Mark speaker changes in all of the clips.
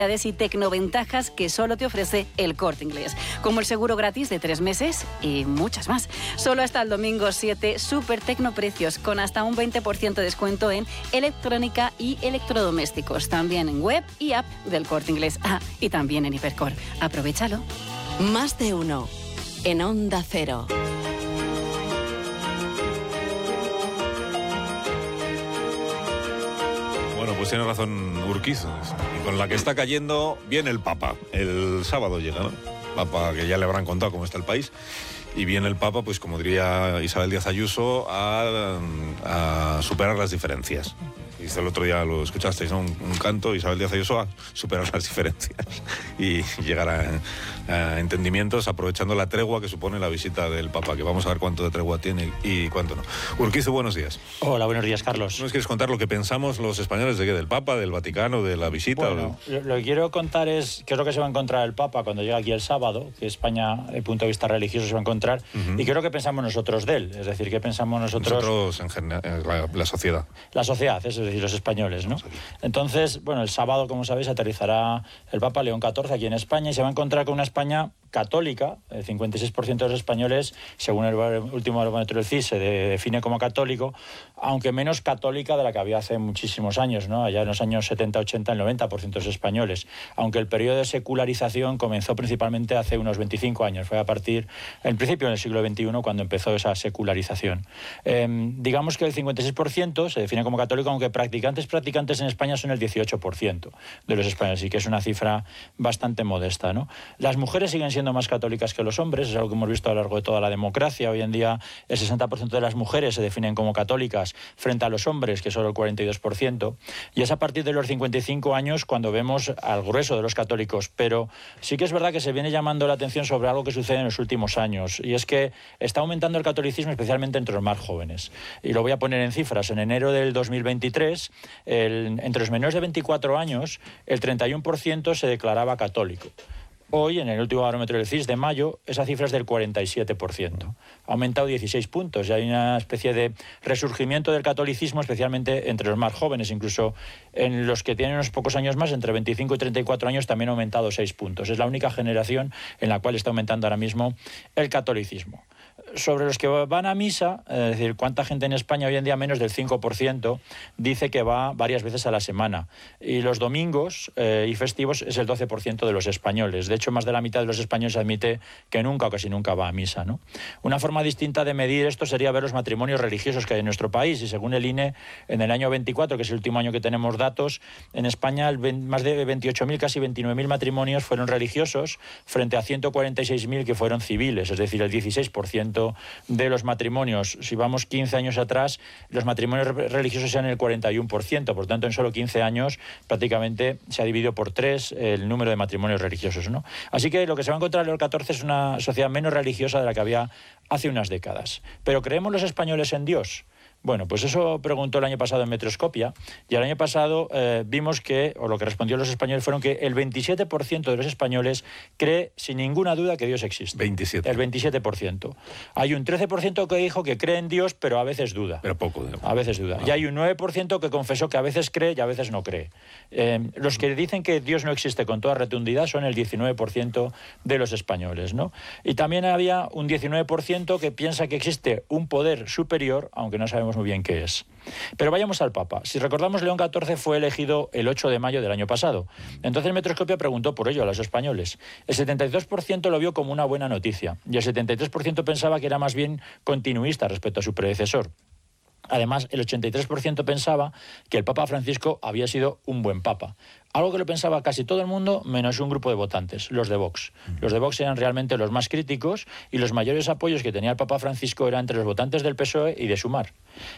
Speaker 1: y tecnoventajas que solo te ofrece El Corte Inglés, como el seguro gratis de 3 meses y muchas más. Solo hasta el domingo 7, super tecnoprecios con hasta un 20% de descuento en electrónica y electrodomésticos, también en web y app del Corte Inglés. Y también en Hipercor. Aprovechalo.
Speaker 2: Más de uno en Onda Cero.
Speaker 3: Bueno, pues tiene razón Urquiz, y con la que está cayendo viene el Papa. El sábado llega, ¿no? Papa, que ya le habrán contado cómo está el país. Y viene el Papa, pues como diría Isabel Díaz Ayuso, a superar las diferencias. Hizo el otro día, lo escuchasteis, ¿no? Un canto, Isabel Díaz Ayuso, a superar las diferencias y llegar a entendimientos, aprovechando la tregua que supone la visita del Papa, que vamos a ver cuánto de tregua tiene y cuánto no. Urquizu, buenos días.
Speaker 4: Hola, buenos días, Carlos.
Speaker 3: ¿Nos quieres contar lo que pensamos los españoles de qué? ¿Del Papa, del Vaticano, de la visita?
Speaker 4: Bueno, lo que quiero contar es qué es lo que se va a encontrar el Papa cuando llega aquí el sábado, que España, desde el punto de vista religioso, se va a encontrar, y qué es lo que pensamos nosotros de él, es decir, qué pensamos nosotros
Speaker 3: en general, la sociedad.
Speaker 4: La sociedad, es decir, los españoles, ¿no? Entonces, bueno, el sábado, como sabéis, aterrizará el Papa León XIV aquí en España y se va a encontrar con una España católica. El 56% de los españoles, según el último barómetro del CIS, se define como católico, aunque menos católica de la que había hace muchísimos años, ¿no? Allá en los años 70, 80, el 90% de los españoles. Aunque el periodo de secularización comenzó principalmente hace unos 25 años. Fue a partir, en principio, del siglo XXI, cuando empezó esa secularización. Digamos que el 56% se define como católico, aunque practicantes en España son el 18% de los españoles, y que es una cifra bastante modesta, ¿no? Las mujeres siguen siendo más católicas que los hombres, es algo que hemos visto a lo largo de toda la democracia. Hoy en día el 60% de las mujeres se definen como católicas frente a los hombres, que es solo el 42%, y es a partir de los 55 años cuando vemos al grueso de los católicos. Pero sí que es verdad que se viene llamando la atención sobre algo que sucede en los últimos años, y es que está aumentando el catolicismo, especialmente entre los más jóvenes. Y lo voy a poner en cifras. En enero del 2023, entre los menores de 24 años, el 31% se declaraba católico. Hoy, en el último barómetro del CIS de mayo, esa cifra es del 47%. Ha aumentado 16 puntos y hay una especie de resurgimiento del catolicismo, especialmente entre los más jóvenes. Incluso en los que tienen unos pocos años más, entre 25 y 34 años, también ha aumentado 6 puntos. Es la única generación en la cual está aumentando ahora mismo el catolicismo. Sobre los que van a misa, es decir, cuánta gente en España hoy en día, menos del 5%, dice que va varias veces a la semana. Y los domingos y festivos es el 12% de los españoles. De hecho, más de la mitad de los españoles admite que nunca o casi nunca va a misa, ¿no? Una forma distinta de medir esto sería ver los matrimonios religiosos que hay en nuestro país. Y según el INE, en el año 24, que es el último año que tenemos datos, en España más de 28.000, casi 29.000 matrimonios fueron religiosos, frente a 146.000 que fueron civiles, es decir, el 16% de los matrimonios. Si vamos 15 años atrás, los matrimonios religiosos eran el 41%, por tanto, en solo 15 años prácticamente se ha dividido por 3 el número de matrimonios religiosos, ¿no? Así que lo que se va a encontrar en el 14 es una sociedad menos religiosa de la que había hace unas décadas. ¿Pero creemos los españoles en Dios? Bueno, pues eso preguntó el año pasado en Metroscopia, y el año pasado vimos que, o lo que respondió los españoles, fueron que el 27% de los españoles cree sin ninguna duda que Dios existe.
Speaker 3: 27.
Speaker 4: El 27%. Hay un 13% que dijo que cree en Dios, pero a veces duda.
Speaker 3: Pero poco.
Speaker 4: A veces duda. Y hay un 9% que confesó que a veces cree y a veces no cree. Los que dicen que Dios no existe con toda rotundidad son el 19% de los españoles, ¿no? Y también había un 19% que piensa que existe un poder superior, aunque no sabemos muy bien qué es. Pero vayamos al Papa. Si recordamos, León XIV fue elegido el 8 de mayo del año pasado. Entonces Metroscopia preguntó por ello a los españoles. El 72% lo vio como una buena noticia y el 73% pensaba que era más bien continuista respecto a su predecesor. Además, el 83% pensaba que el Papa Francisco había sido un buen Papa. Algo que lo pensaba casi todo el mundo, menos un grupo de votantes, los de Vox. Los de Vox eran realmente los más críticos y los mayores apoyos que tenía el Papa Francisco eran entre los votantes del PSOE y de Sumar.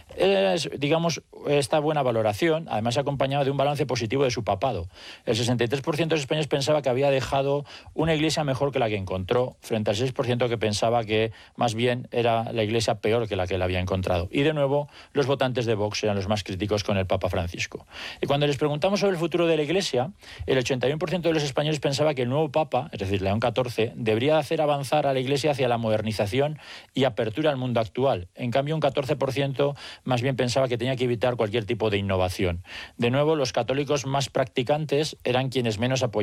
Speaker 4: Digamos, esta buena valoración, además, se acompañaba de un balance positivo de su papado. El 63% de los españoles pensaba que había dejado una iglesia mejor que la que encontró, frente al 6% que pensaba que más bien era la iglesia peor que la que él había encontrado. Y de nuevo, los votantes de Vox eran los más críticos con el Papa Francisco. Y cuando les preguntamos sobre el futuro de la iglesia, Iglesia, el 81% de los españoles pensaba que el nuevo Papa, es decir, León XIV, debería hacer avanzar a la Iglesia hacia la modernización y apertura al mundo actual. En cambio, un 14% más bien pensaba que tenía que evitar cualquier tipo de innovación. De nuevo, los católicos más practicantes eran quienes menos apoyaban